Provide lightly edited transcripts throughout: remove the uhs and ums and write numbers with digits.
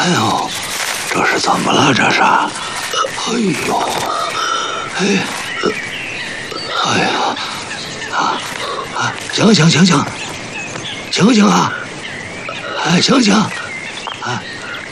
哎呦，这是怎么了？这是？哎呦，哎呀，醒醒醒醒，醒醒啊！哎，醒醒！啊，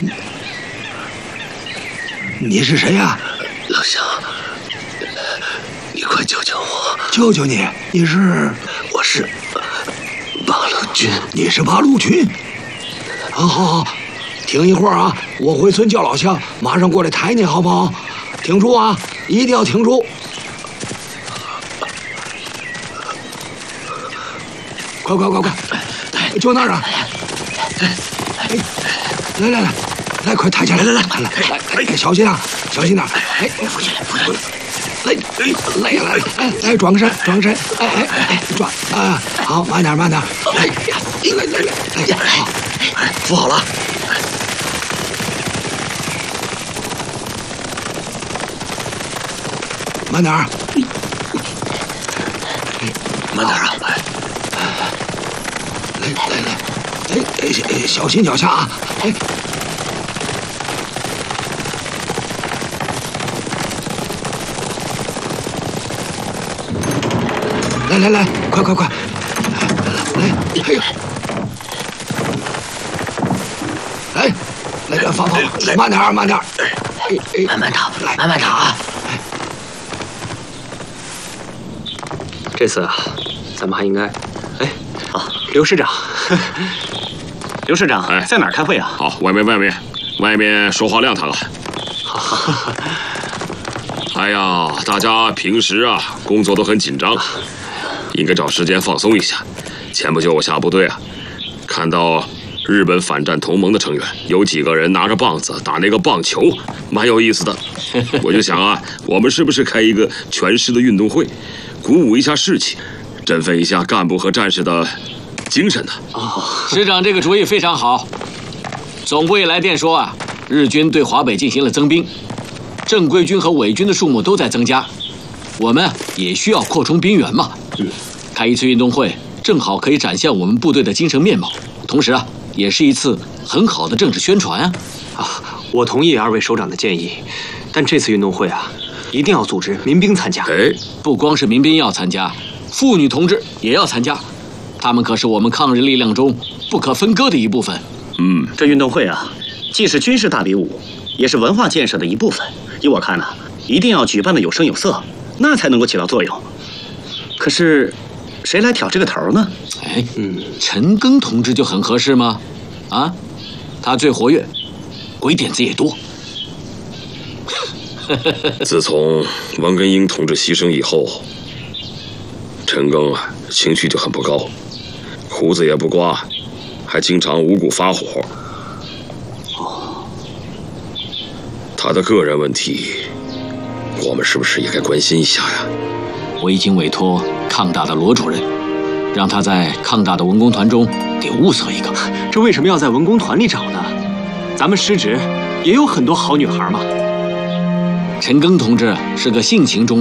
你是谁呀？ 老乡，你快救救我！ 救救你！你是？ 我是八路军。 你是八路军？好，停一会儿啊！我回村叫老乡，马上过来抬你，好不好？挺住啊！一定要挺住！快！就那儿啊！来，快抬起来！来，小心啊，小心点！哎，扶起来！来，转个身，转啊！好，慢点！来，好， 扶好了。 慢点啊！来，小心脚下啊！来，快！来，来，放，慢点！ 慢跑啊！ 这次啊，咱们还应该，刘师长，刘市长，在哪儿开会啊？ 好，外面说话亮堂啊。 好。 哎呀，大家平时啊工作都很紧张，应该找时间放松一下。前不久我下部队啊，看到日本反战同盟的成员有几个人拿着棒子打那个棒球，蛮有意思的。我就想啊，我们是不是开一个全市的运动会，鼓舞一下士气，振奋一下干部和战士的精神呢？ 师长这个主意非常好。总部也来电说啊，日军对华北进行了增兵，正规军和伪军的数目都在增加，我们也需要扩充兵源嘛。开一次运动会，正好可以展现我们部队的精神面貌，同时啊，也是一次很好的政治宣传啊。 我同意二位首长的建议，但这次运动会啊，一定要组织民兵参加。 不光是民兵要参加，妇女同志也要参加，他们可是我们抗日力量中不可分割的一部分。 这运动会啊，既是军事大比武，也是文化建设的一部分。依我看呢，一定要举办的有声有色，那才能够起到作用。可是，谁来挑这个头呢？ 陈赓同志就很合适吗？啊，他最活跃，鬼点子也多。 自从王根英同志牺牲以后，陈赓啊情绪就很不高，胡子也不刮，还经常五谷发火。他的个人问题，我们是不是也该关心一下呀？ 我已经委托抗大的罗主任，让他在抗大的文工团中给物色一个。 这为什么要在文工团里找呢？咱们师职也有很多好女孩嘛。 陈赓同志是个性情中